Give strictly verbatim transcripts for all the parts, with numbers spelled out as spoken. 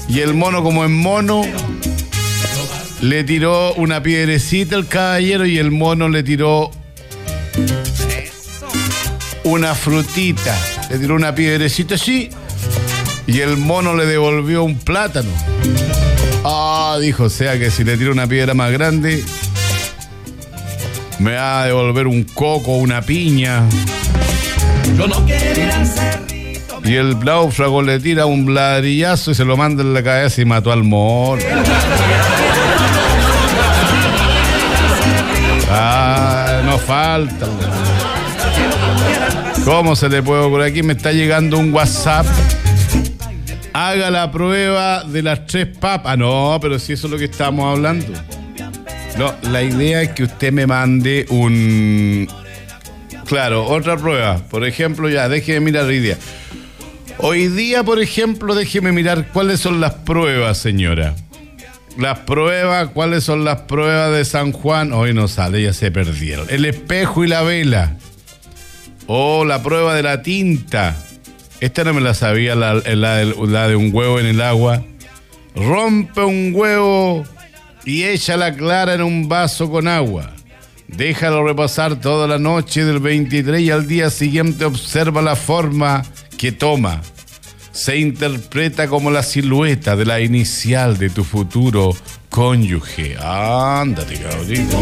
Y el mono, como es mono, le tiró una piedrecita al caballero y el mono le tiró una frutita. Le tiró una piedrecita así y el mono le devolvió un plátano. Ah, dijo, o sea que si le tiro una piedra más grande, me va a devolver un coco, una piña. Yo no quiero ir al cerrito. Y el náufrago le tira un ladrillazo y se lo manda en la cabeza y mató al mono. Ah, no falta. ¿Cómo se le puede ocurrir? Aquí me está llegando un WhatsApp. Haga la prueba de las tres papas. No, pero si eso es lo que estamos hablando. No, la idea es que usted me mande un... Claro, otra prueba. Por ejemplo, ya, déjeme mirar hoy día. Hoy día, por ejemplo, déjeme mirar cuáles son las pruebas, señora. Las pruebas, ¿cuáles son las pruebas de San Juan? Hoy no sale, ya se perdieron. El espejo y la vela. O oh, la prueba de la tinta. Esta no me la sabía, la, la, la de un huevo en el agua. Rompe un huevo y echa la clara en un vaso con agua. Déjalo repasar toda la noche del veintitrés y al día siguiente observa la forma que toma. Se interpreta como la silueta de la inicial de tu futuro cónyuge. Ándate, cabrito.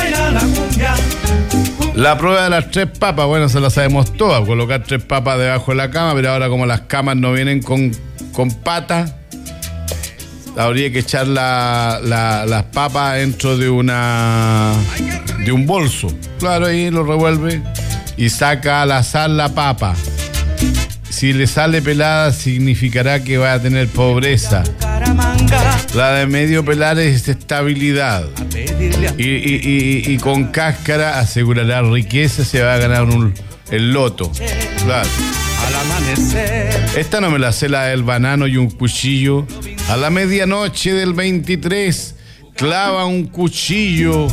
La prueba de las tres papas, bueno, se la sabemos todas. Colocar tres papas debajo de la cama, pero ahora como las camas no vienen con, con patas, habría que echar la, la, las papas dentro de una de un bolso. Claro, ahí lo revuelve y saca al azar la papa. Si le sale pelada, significará que va a tener pobreza. La de medio pelar es estabilidad. Y, y, y, y con cáscara asegurará riqueza, se va a ganar un, el loto. Claro. Esta no me la sé, la del banano y un cuchillo. A la medianoche del veintitrés, clava un cuchillo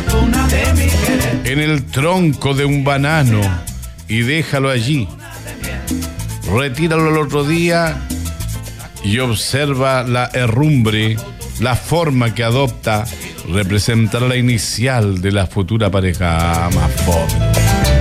en el tronco de un banano y déjalo allí. Retíralo el otro día y observa la herrumbre, la forma que adopta, representará la inicial de la futura pareja más pobre.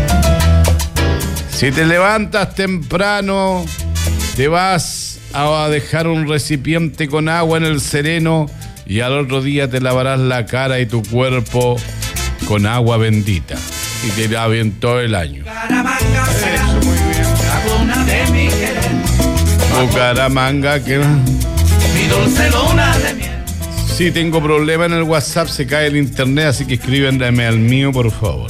Si te levantas temprano, te vas a dejar un recipiente con agua en el sereno y al otro día te lavarás la cara y tu cuerpo con agua bendita y te irá bien todo el año. Eso, muy bien. Bucaramanga, que mi dulce luna de miel. Sí, tengo problema en el WhatsApp, se cae el internet, así que escríbenme al mío, por favor.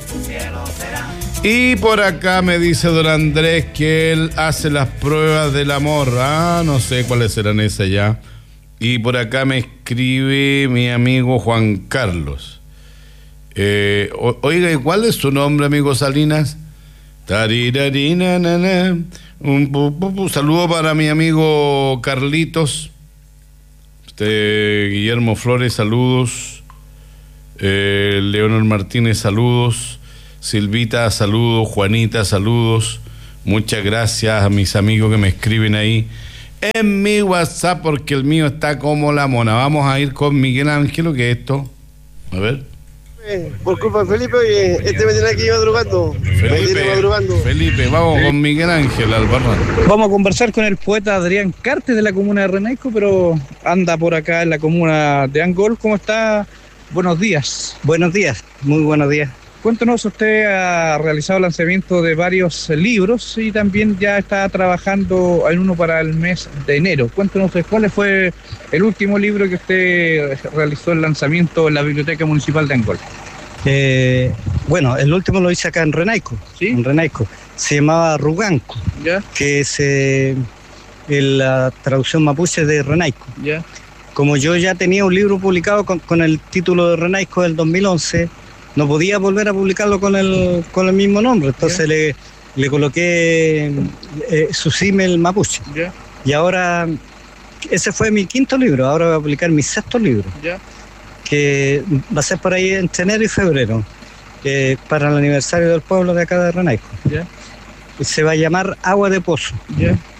Y por acá me dice don Andrés que él hace las pruebas del amor. Ah, no sé cuáles serán esas ya. Y por acá me escribe mi amigo Juan Carlos. Eh, o, oiga, ¿y cuál es su nombre, amigo Salinas? Tarirarina, nana. Un, un, un saludo para mi amigo Carlitos. Este, Guillermo Flores, saludos. Eh, Leonor Martínez, saludos. Silvita, saludos. Juanita, saludos. Muchas gracias a mis amigos que me escriben ahí en mi WhatsApp, porque el mío está como la mona. Vamos a ir con Miguel Ángel. ¿Qué es esto? A ver. Eh, por culpa de Felipe, oye, este me tiene aquí madrugando. Felipe, madrugando. Felipe, vamos con Miguel Ángel Albarrán. Vamos a conversar con el poeta Adrián Carte de la comuna de Renaico, pero anda por acá en la comuna de Angol. ¿Cómo está? Buenos días. Buenos días, muy buenos días. Cuéntanos, usted ha realizado el lanzamiento de varios libros y también ya está trabajando en uno para el mes de enero. Cuéntanos, ¿cuál fue el último libro que usted realizó el lanzamiento en la Biblioteca Municipal de Angol? Eh, bueno, el último lo hice acá en Renaico, ¿sí? En Renaico. Se llamaba Ruganco, ¿ya? Que es eh, la traducción mapuche de Renaico. ¿Ya? Como yo ya tenía un libro publicado con, con el título de Renaico del dos mil once, no podía volver a publicarlo con el con el mismo nombre, entonces le, le coloqué eh, Susímel Mapuche. ¿Ya? Y ahora, ese fue mi quinto libro, ahora voy a publicar mi sexto libro. ¿Ya? Que va a ser por ahí entre enero y febrero, eh, para el aniversario del pueblo de acá de Renaico. ¿Ya? Se va a llamar Agua de Pozo. ¿Ya?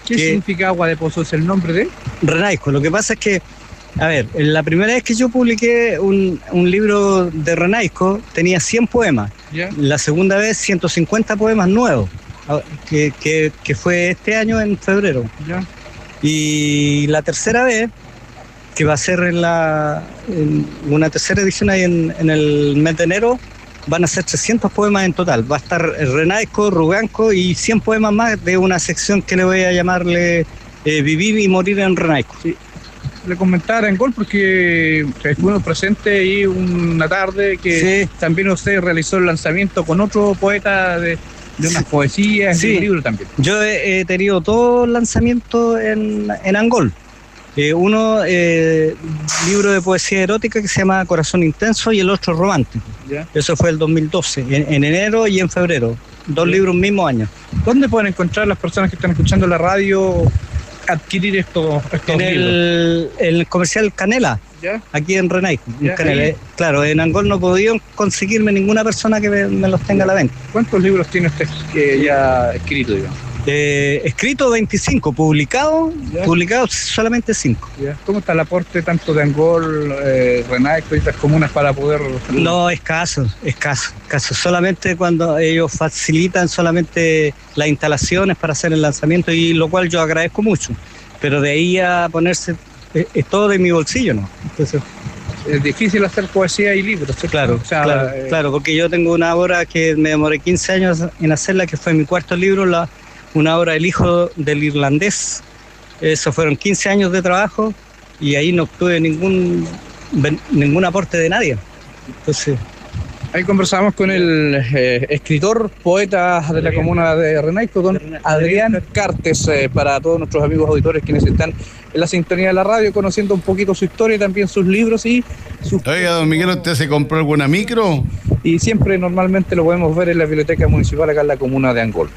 ¿Qué que, significa Agua de Pozo? ¿Es el nombre de? Renaisco. Lo que pasa es que, a ver, la primera vez que yo publiqué un, un libro de Renaisco tenía cien poemas. ¿Ya? La segunda vez ciento cincuenta poemas nuevos, que, que, que fue este año en febrero. ¿Ya? Y la tercera vez, que va a ser en, la, en una tercera edición ahí en, en el mes de enero, van a ser trescientos poemas en total. Va a estar Renaisco, Ruganco y cien poemas más de una sección que le voy a llamarle eh, Vivir y Morir en Renaisco. Sí. Le comentaba en Gol porque estuvimos presentes ahí una tarde que Sí. también usted realizó el lanzamiento con otro poeta de, de unas Sí. poesías, Sí. de un libro también. Yo he, he tenido dos lanzamientos en, en Angol. Eh, uno, eh, libro de poesía erótica que se llama Corazón Intenso, y el otro romántico. ¿Ya? Eso fue el dos mil doce, en, en enero y en febrero. Dos Bien. libros mismo año. ¿Dónde pueden encontrar las personas que están escuchando la radio adquirir estos, estos En libros? el, el comercial Canela, ¿Ya? aquí en Renaisco. en Ya, Canela. ahí. Eh, Claro, en Angol no he podido conseguirme ninguna persona que me, me los tenga a la venta. ¿Cuántos libros tiene usted que ya escrito, digamos? Eh, escrito veinticinco, publicado, Ya. publicado solamente cinco. ¿Ya? ¿Cómo está el aporte tanto de Angol, eh, Renaisco y otras comunas para poder...? No, escaso, escaso, escaso. Solamente cuando ellos facilitan solamente las instalaciones para hacer el lanzamiento, y lo cual yo agradezco mucho. Pero de ahí a ponerse, es, es todo de mi bolsillo, ¿no? Entonces, Es difícil hacer poesía y libros, ¿cierto? claro, O sea, claro, eh, claro, porque yo tengo una obra que me demoré quince años en hacerla, que fue mi cuarto libro, la, una obra El hijo del irlandés. Eso fueron quince años de trabajo y ahí no obtuve ningún, ben- ningún aporte de nadie. Entonces, Ahí conversamos con el eh, escritor, poeta de la comuna de Renaisco, don Adrián Cartes, eh, para todos nuestros amigos auditores quienes están en la sintonía de la radio, conociendo un poquito su historia y también sus libros y sus... Oiga, don Miguel, ¿usted se compró alguna micro? Y siempre normalmente lo podemos ver en la biblioteca municipal acá en la comuna de Angol.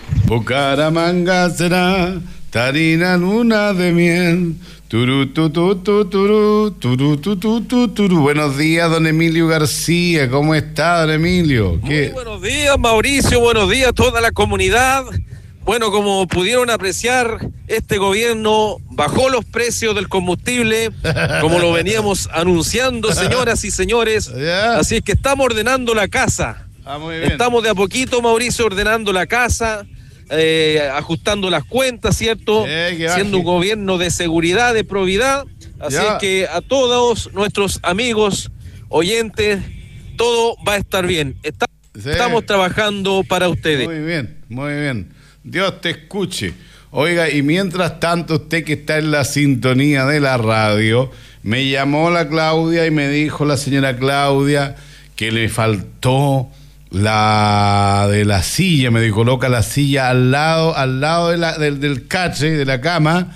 Bucaramanga será tarina luna de miel. Turu, tu, tu, tu, turu, turu, tu, tu, tu, turu. Buenos días, don Emilio García. ¿Cómo está, don Emilio? Muy ¿Qué? buenos días, Mauricio, buenos días a toda la comunidad. Bueno, como pudieron apreciar, este gobierno bajó los precios del combustible, como lo veníamos anunciando, señoras y señores. Ya. Así es que estamos ordenando la casa. Ah, muy bien. Estamos de a poquito, Mauricio, ordenando la casa, eh, ajustando las cuentas, ¿cierto? Eh, que baje. Siendo un gobierno de seguridad, de probidad. Así Ya. es que a todos nuestros amigos, oyentes, todo va a estar bien. Está- Sí. Estamos trabajando para ustedes. Muy bien, muy bien. Dios te escuche. Oiga, y mientras tanto, usted que está en la sintonía de la radio, me llamó la Claudia y me dijo la señora Claudia que le faltó la de la silla. Me dijo, coloca la silla al lado, al lado de la, del, del cache, de la cama.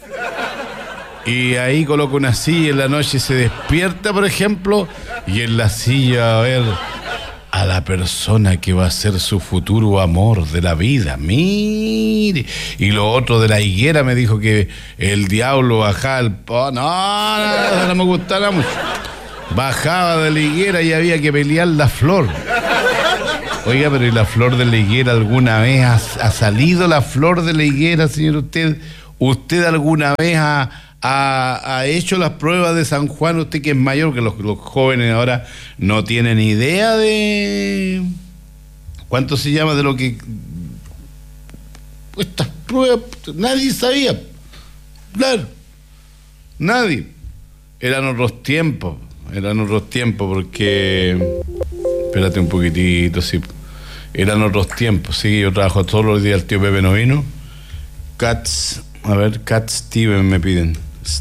Y ahí coloca una silla, en la noche se despierta, por ejemplo, y en la silla, a ver, a la persona que va a ser su futuro amor de la vida. Mire. Y lo otro de la higuera, me dijo que el diablo bajaba el... po- No, no, no, no me gustaba mucho. Bajaba de la higuera y había que pelear la flor. Oiga, pero ¿y la flor de la higuera alguna vez ha, ha salido la flor de la higuera, señor? ¿Usted, usted alguna vez ha... Ha, ha hecho las pruebas de San Juan? Usted que es mayor, que los, los jóvenes ahora no tienen idea de cuánto se llama de lo que estas pruebas, nadie sabía, claro, nadie. Eran otros tiempos, eran otros tiempos porque, espérate un poquitito, sí, eran otros tiempos. Sí, yo trabajo todos los días, el tío Pepe no vino. Cats, a ver, Cat Steven me piden.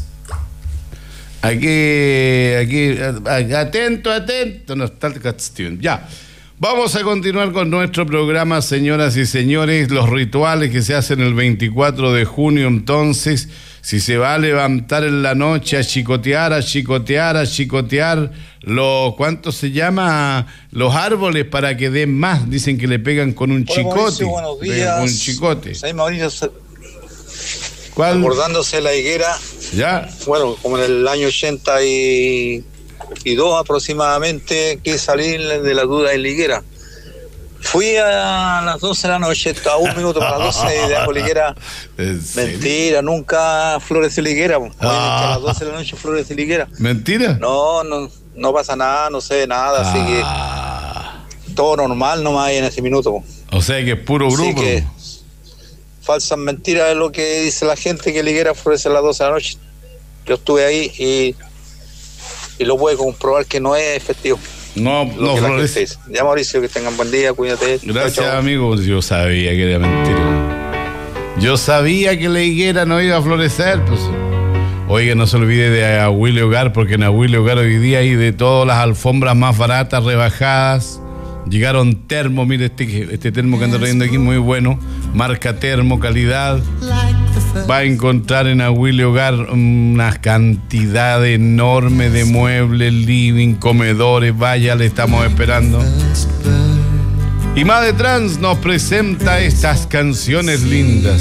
Aquí, aquí, atento, atento, no está el Cat Steven. Ya, vamos a continuar con nuestro programa, señoras y señores. Los rituales que se hacen el veinticuatro de junio, entonces, si se va a levantar en la noche a chicotear, a chicotear, a chicotear, los, ¿cuánto se llama? Los árboles para que den más. Dicen que le pegan con un Hola, chicote. Mauricio, buenos Le pegan días. con un chicote. Soy Mauricio, ¿Cuál? acordándose la higuera, Ya. bueno, como en el año ochenta y dos aproximadamente, que salir de la duda en la higuera. Fui a las doce de la noche, a un minuto para las doce de la Higuera. Mentira, nunca floreció la higuera. Po. Ah. A las doce de la noche floreció la higuera. ¿Mentira? No, no, no pasa nada, no sé nada, así que Ah. todo normal nomás ahí en ese minuto. Po. O sea que es puro Así grupo. que falsas mentiras es lo que dice la gente, que la higuera florece a las doce de la noche. Yo estuve ahí y, y lo puedo comprobar que no es efectivo. No, Lo no que la gente florece. dice. Ya, Mauricio, que tengan buen día, cuídate. Gracias, Chao, chao. amigo. Yo sabía que era mentira. Yo sabía que la higuera no iba a florecer, pues. Oiga, no se olvide de Agüile Hogar, porque en Agüile Hogar hoy día hay de todas las alfombras más baratas, rebajadas. Llegaron termo, mire este, este termo que ando trayendo aquí, muy bueno. Marca termo, calidad. Va a encontrar en Agüile Hogar una cantidad enorme de muebles, living, comedores. Vaya, le estamos esperando. Y Made Trans nos presenta estas canciones lindas.